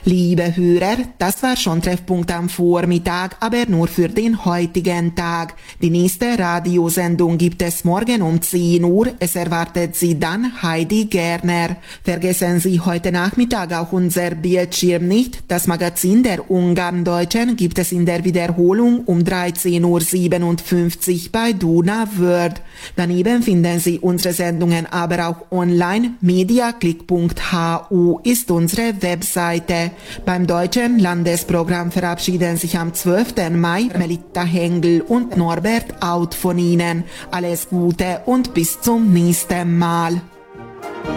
Liebe Hörer, das war schon Treffpunkt am Vormittag, aber nur für den heutigen Tag. Die nächste Radiosendung gibt es morgen um 10 Uhr. Es erwartet Sie dann Heidi Gerner. Vergessen Sie heute Nachmittag auch unser Bildschirm nicht. Das Magazin der Ungarndeutschen gibt es in der Wiederholung um 13:57 Uhr bei Duna World. Daneben finden Sie unsere Sendungen aber auch online. mediaclick.hu ist unsere Webseite. Beim deutschen Landesprogramm verabschieden sich am 12. Mai Melitta Hengel und Norbert Out von Ihnen. Alles Gute und bis zum nächsten Mal.